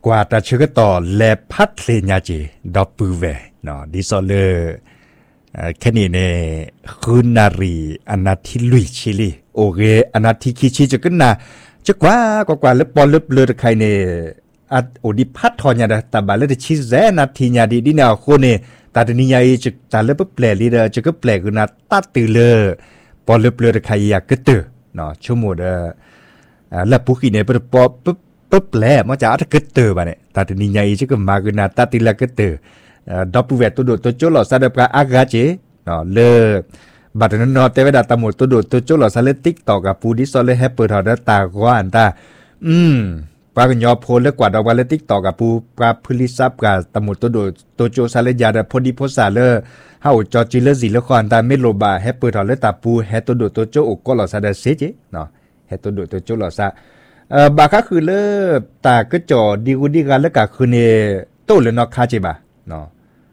กว่าแต่เชื่อต่อแลพัดเลยญาจีดอปูเวเนาะดิซอเลแค่นี้เนี่ยคืนนารีอนาทิลุยชิลีโอเคอนาทิคิชิจะกันนะจะกว่าเล็บปอลเล็บเลือดใครเนี่ยโอดิพัดทอนยาดตาบาเลตชิแซนาทีญาดีดินาโคเนี่ยตาดนิยายจะตาเล็บแปลลีเดอจะก็แปลกันนะตัดตือเลยปอลเล็บเลือดใครอยากก็ตือเนาะชั่วโมงแล้วปุ๊กอีเนี่ยปอปุ๊บแหละมันจะอัดกึศเตอร์บ้านเนี่ยตาตัวนี้ใหญ่ชิก็มากันนะตาตีละกึศเตอร์ดับปูเวทตัวโดดตัวโจหล่อซาเดปกาอากาเจเนาะเลิกบัดนั้นนอเตวดาตาหมดตัวโดดตัวโจหล่อซาเลติ๊กต่อกับปูดิซอลเลแฮปเปิลทอดตากว่าอันตาปากันยอโพลเลิกกว่าดอกวาเลติ๊กต่อกับปูปลาพลิซับกับตาหมดตัวโดดตัวโจซาเลยาดาพอดีพอซาเลเฮาจอจิเลสิเลคอนตาเมโลบาแฮปเปิลทอดตาปูแฮตัวโดดตัวโจอกก็หล่อซาเดเซเจเนาะแฮตัวโดดตัวโจหล่อซาบาค่าคือเลิกตาก็จอดีกูดีกันแล้วก็คือเนี่ยโตเลยนอกคาจิบะเนาะ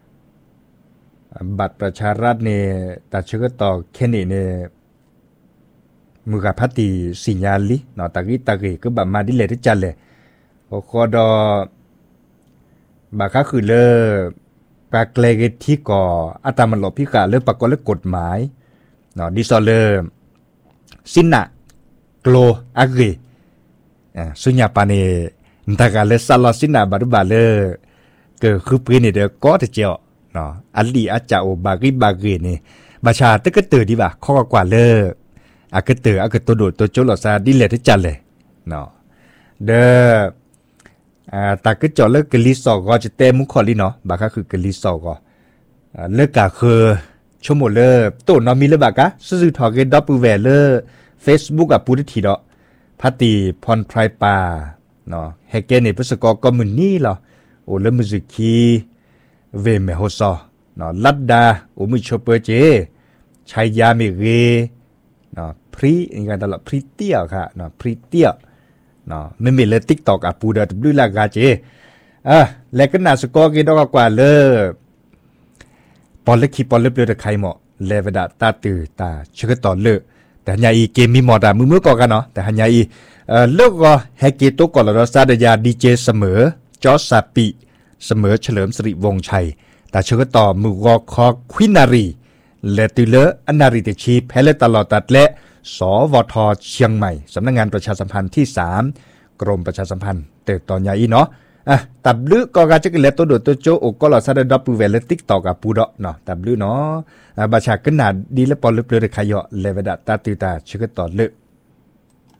บัตรประชารัฐเนี่ยตัดเชื้อต่อแค่นี้เนี่ยมือกับพัติสิญญาลิเนาะตากีก็แบบมาดิเลที่จันเลยโอคอดอบาค่าคือเลิกปากเลกที่ก่ออัตมันหลบพิกาเลิกปากก็เลิกกฎหมายเนาะดิซอเลสินะโกลอากีสุญญาปานีแต่การเลสลอสินาบารุบาเลเกิดคือปืนเนี่ยเดี๋ยวก็จะเจาะเนาะอัลลีอาจาโอบากีนี่บาชาตะก็ตื่นดีบ่าข้อกว่าเลอากเตออากตัวโดดตัวโจลอซาดิเลที่จันเลยเนาะเด้อตาก็เจาะเลิกกลิสอก็จะเต็มมุขลีเนาะบาก็คือกลิสอก็เลิกกะคือชั่วโมงเลิกตัวนอมีเลยบากะซื่อๆถอเกดับปูแวเลเฟซบุ๊กกับปูทิทีเนาะพัติพรไพรปาเนาะเฮเกเนพุสกอกอมุนี่เหรอโอเลมุซึคีเวเมโฮซอเนาะลัดดาโอมุชเปเจชัยยามิเรเนาะพรีอีกันตลอดพรีเตียค่ะเนาะพรีเตียเนาะไม่มีเลย TikTok อ่ะปูดาดูลากาเจแล้วก็น่าสกอกินดอกกว่าเลยปอลเล็กคีปอลเล็บเลือดใครเหมาะเลวดาตาตือตาเชื่อต่อเลยแต่หันยาอีเกมมีหมดอะมือก่อนกันเนาะแต่หันยาอีเลิกก็แฮกเกตโตก่อนเราซาดยาดีเจเสมอจอซาปิเสมอเฉลิมสิริวงศ์ชัยแต่เชื่อต่อมือวอคอควินารีและตุเลอนาริเตชีแพลตลอดตัดและสวทเชียงใหม่สำนักงานประชาสัมพันธ์ที่3กรมประชาสัมพันธ์เติบตอนยาอีเนาะตับลึกก็การจะกินเล็ตัวโดดตัวโจอกก็หล่อซาดดับปูเวลติ๊กต่อกับปูดอเนาะตับลึกเนาะบาชากันหนาดีและปอลึกเลยขยอเลวดาตาตือตาชื่อต่อลึก